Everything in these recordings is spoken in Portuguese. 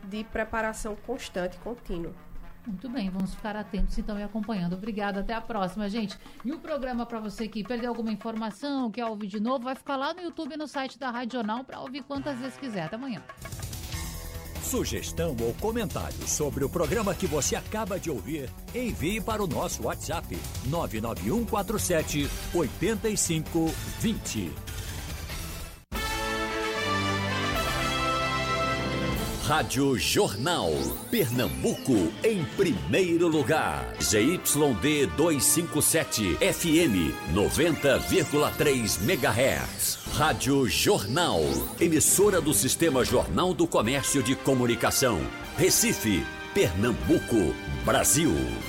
de preparação constante, contínua. Muito bem, vamos ficar atentos então e acompanhando. Obrigada, até a próxima, gente. E o programa para você que perdeu alguma informação, quer ouvir de novo, vai ficar lá no YouTube e no site da Rádio Jornal para ouvir quantas vezes quiser. Até amanhã. Sugestão ou comentário sobre o programa que você acaba de ouvir, envie para o nosso WhatsApp 99147 8520. Rádio Jornal, Pernambuco em primeiro lugar. ZYD 257, FM 90,3 MHz. Rádio Jornal, emissora do Sistema Jornal do Comércio de Comunicação. Recife, Pernambuco, Brasil.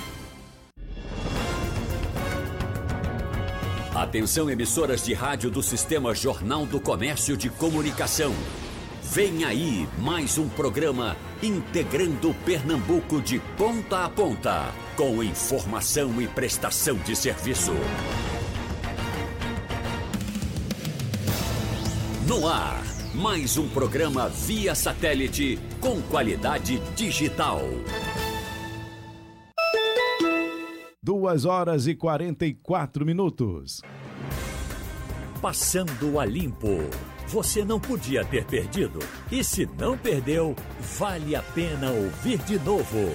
Atenção, emissoras de rádio do Sistema Jornal do Comércio de Comunicação. Vem aí mais um programa integrando Pernambuco de ponta a ponta, com informação e prestação de serviço. No ar, mais um programa via satélite com qualidade digital. 2h44. Passando a limpo. Você não podia ter perdido. E se não perdeu, vale a pena ouvir de novo.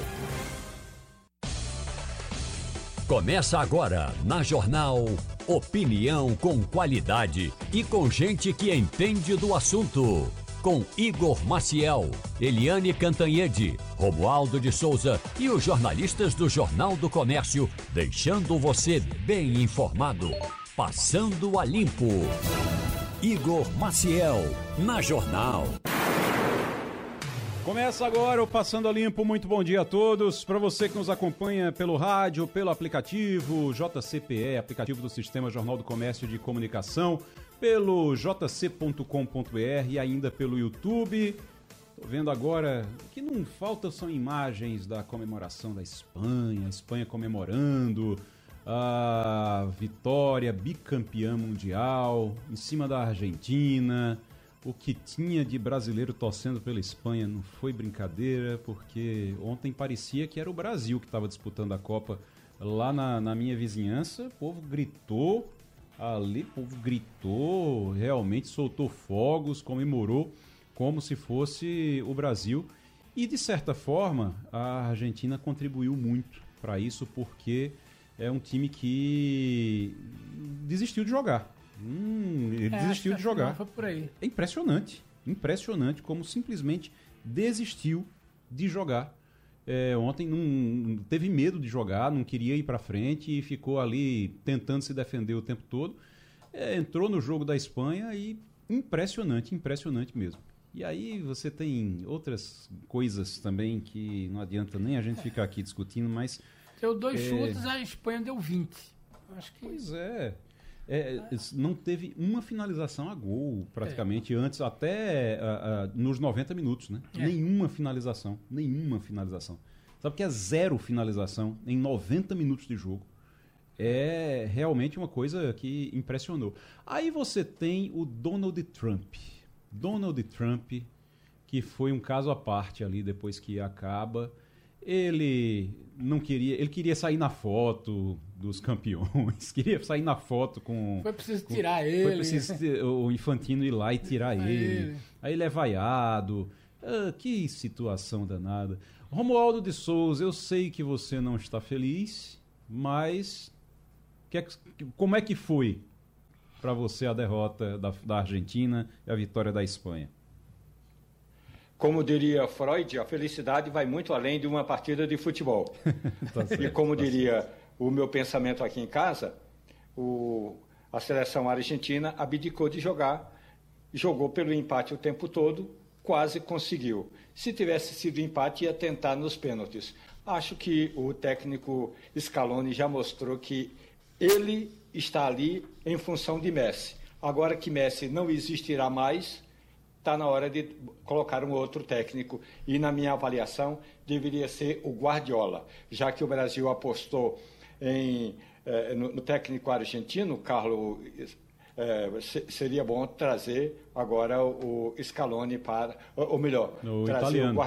Começa agora, na Jornal, opinião com qualidade e com gente que entende do assunto. Com Igor Maciel, Eliane Cantanhede, Romualdo de Souza e os jornalistas do Jornal do Comércio, deixando você bem informado. Passando a limpo. Igor Maciel, na Jornal. Começa agora o Passando a Limpo. Muito bom dia a todos. Para você que nos acompanha pelo rádio, pelo aplicativo JCPE, aplicativo do Sistema Jornal do Comércio de Comunicação, pelo jc.com.br e ainda pelo YouTube. Estou vendo agora, o que não falta são imagens da comemoração da Espanha, a Espanha comemorando a vitória, bicampeã mundial, em cima da Argentina. O que tinha de brasileiro torcendo pela Espanha não foi brincadeira, porque ontem parecia que era o Brasil que estava disputando a Copa lá na minha vizinhança. O povo gritou ali, realmente soltou fogos, comemorou como se fosse o Brasil. E de certa forma a Argentina contribuiu muito para isso, porque é um time que desistiu de jogar. Ele desistiu de jogar. Foi por aí. É impressionante como simplesmente desistiu de jogar. Ontem não teve medo de jogar, não queria ir para frente e ficou ali tentando se defender o tempo todo. Entrou no jogo da Espanha e impressionante mesmo. E aí você tem outras coisas também que não adianta nem a gente ficar aqui discutindo, mas... Deu 2 chutes, a Espanha deu 20. Acho que... Pois é. Não teve uma finalização a gol, praticamente, antes, até nos 90 minutos, né? Nenhuma finalização. Sabe que é 0 finalização em 90 minutos de jogo? É realmente uma coisa que impressionou. Aí você tem o Donald Trump. Donald Trump, que foi um caso à parte ali, depois que acaba... Ele queria sair na foto dos campeões, queria sair na foto com... Foi preciso tirar ele. Foi preciso o Infantino ir lá e tirar ele. Aí ele é vaiado. Que situação danada. Romualdo de Souza, eu sei que você não está feliz, mas como é que foi para você a derrota da Argentina e a vitória da Espanha? Como diria Freud, a felicidade vai muito além de uma partida de futebol. Tá certo, e como diria o meu pensamento aqui em casa, a seleção argentina abdicou de jogar, jogou pelo empate o tempo todo, quase conseguiu. Se tivesse sido empate, ia tentar nos pênaltis. Acho que o técnico Scaloni já mostrou que ele está ali em função de Messi. Agora que Messi não existirá mais... Está na hora de colocar um outro técnico e, na minha avaliação, deveria ser o Guardiola, já que o Brasil apostou no técnico argentino, Carlos, seria bom trazer agora o Scaloni para, ou melhor, trazer italiano.